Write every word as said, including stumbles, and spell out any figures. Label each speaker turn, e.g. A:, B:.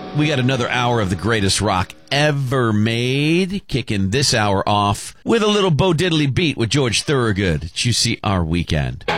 A: We got another hour of the greatest rock ever made, kicking this hour off with a little Bo Diddley beat with George Thorogood. It's You See Our Weekend.